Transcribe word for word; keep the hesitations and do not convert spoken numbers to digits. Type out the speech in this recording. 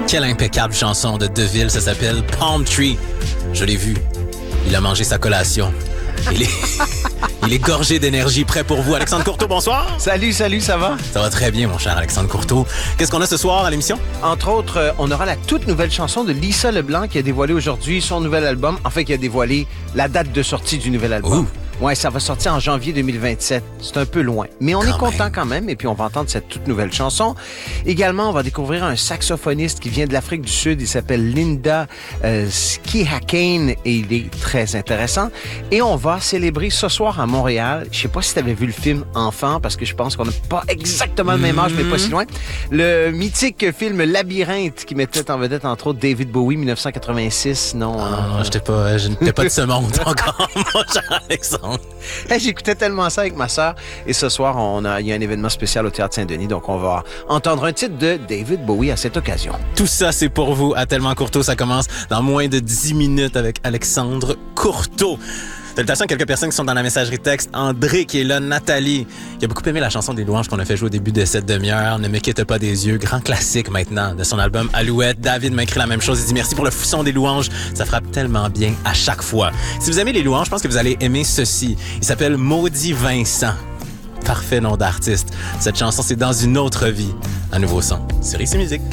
Quelle impeccable chanson de Deville, ça s'appelle Palm Tree. Je l'ai vu. Il a mangé sa collation. Il est, il est gorgé d'énergie, prêt pour vous. Alexandre Courteau, bonsoir. Salut, salut, ça va? Ça va très bien, mon cher Alexandre Courteau. Qu'est-ce qu'on a ce soir à l'émission? Entre autres, euh, on aura la toute nouvelle chanson de Lisa Leblanc qui a dévoilé aujourd'hui son nouvel album. En fait, qui a dévoilé la date de sortie du nouvel album. Ouh. Ouais, ça va sortir en janvier deux mille vingt-sept. C'est un peu loin. Mais on Quand est content même. quand même. Et puis, on va entendre cette toute nouvelle chanson. Également, on va découvrir un saxophoniste qui vient de l'Afrique du Sud. Il s'appelle Linda euh, Skihakane et il est très intéressant. Et on va célébrer ce soir à Montréal. Je sais pas si tu avais vu le film Enfant, parce que je pense qu'on n'a pas exactement le même âge, mais pas si loin. Le mythique film Labyrinthe qui mettait en vedette, entre autres, David Bowie, dix-neuf cent quatre-vingt-six. Non, Ah, euh, j'étais pas, je n'étais pas de ce monde encore, mon cher Alexandre. Hey, j'écoutais tellement ça avec ma sœur. Et ce soir, on a, il y a un événement spécial au Théâtre Saint-Denis. Donc, on va entendre un titre de David Bowie à cette occasion. Tout ça, c'est pour vous à Tellement Courteau. Ça commence dans moins de dix minutes avec Alexandre Courteau. Salutations à quelques personnes qui sont dans la messagerie texte. André qui est là, Nathalie, qui a beaucoup aimé la chanson des louanges qu'on a fait jouer au début de cette demi-heure. Ne me quitte pas des yeux, grand classique maintenant de son album Alouette. David m'a écrit la même chose. Il dit merci pour le son des louanges. Ça frappe tellement bien à chaque fois. Si vous aimez les louanges, je pense que vous allez aimer ceci. Il s'appelle Maudit Vincent. Parfait nom d'artiste. Cette chanson, c'est Dans une autre vie. Un nouveau son. Sur Ici Musique.